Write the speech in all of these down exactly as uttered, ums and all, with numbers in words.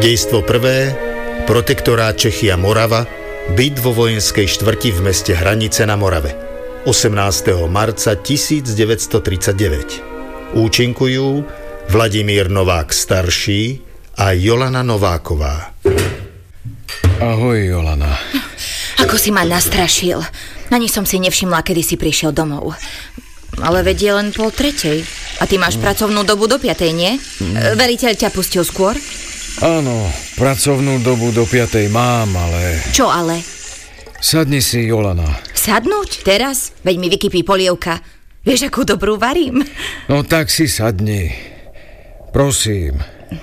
Dejstvo prvé, protektorát Čechy a Morava, byt vo vojenskej štvrti v meste Hranice na Morave. osemnásteho marca tisícdeväťstotridsaťdeväť. Účinkujú Vladimír Novák starší a Jolana Nováková. Ahoj, Jolana. Ako si ma nastrašil. Ani som si nevšimla, kedy si prišiel domov. Ale veď je len pol tretej. A ty máš pracovnú dobu do piatej, nie? Mm. Veliteľ ťa pustil skôr? Áno, pracovnú dobu do piatej mám, ale... Čo ale? Sadni si, Jolana. Sadnúť? Teraz? Veď mi vykypí polievka. Vieš, akú dobrú varím? No tak si sadni. Prosím.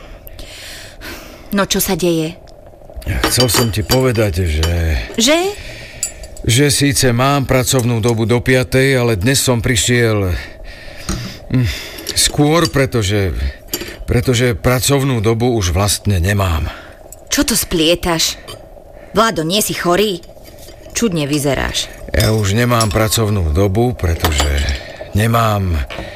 No čo sa deje? Chcel som ti povedať, že... Že? Že síce mám pracovnú dobu do piatej, ale dnes som prišiel... skôr, pretože... Pretože pracovnú dobu už vlastne nemám. Čo to splietaš? Vlado, nie si chorý? Čudne vyzeráš. Ja už nemám pracovnú dobu, pretože nemám...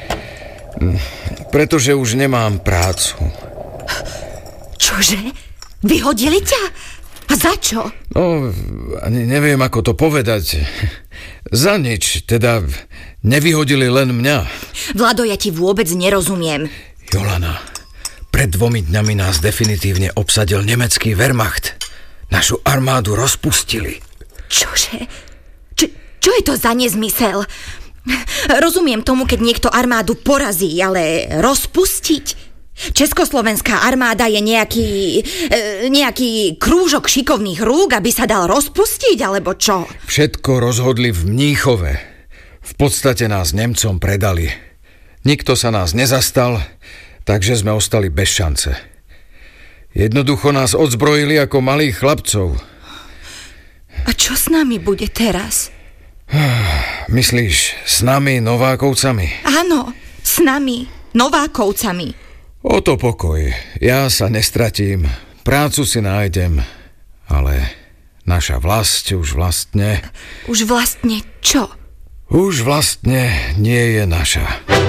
Pretože už nemám prácu. Čože? Vyhodili ťa? A za čo? No, ani neviem, ako to povedať. Za nič, teda nevyhodili len mňa. Vlado, ja ti vôbec nerozumiem. Jolana, pred dvomi dňami nás definitívne obsadil nemecký Wehrmacht. Našu armádu rozpustili. Čože? Čo, čo je to za nezmysel? Rozumiem tomu, keď niekto armádu porazí, ale rozpustiť? Československá armáda je nejaký, nejaký krúžok šikovných rúk, aby sa dal rozpustiť, alebo čo? Všetko rozhodli v Mníchove. V podstate nás Nemcom predali. Nikto sa nás nezastal, takže sme ostali bez šance. Jednoducho nás odzbrojili ako malých chlapcov. A čo s nami bude teraz? Myslíš, s nami Novákovcami? Áno, s nami Novákovcami. O to pokoj. Ja sa nestratím. Prácu si nájdem. Ale naša vlast už vlastne... Už vlastne čo? Už vlastne nie je naša.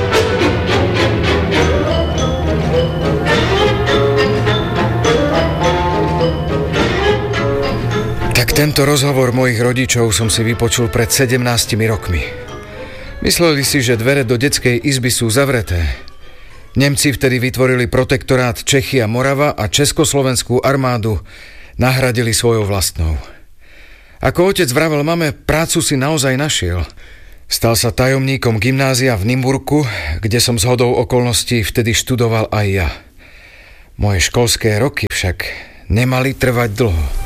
Tak tento rozhovor mojich rodičov som si vypočul pred sedemnástimi rokmi. Mysleli si, že dvere do detskej izby sú zavreté. Nemci vtedy vytvorili protektorát Čechy a Morava a československú armádu nahradili svojou vlastnou. Ako otec vravel mame, prácu si naozaj našiel. Stal sa tajomníkom gymnázia v Nymburku, kde som zhodou okolností vtedy študoval aj ja. Moje školské roky však nemali trvať dlho.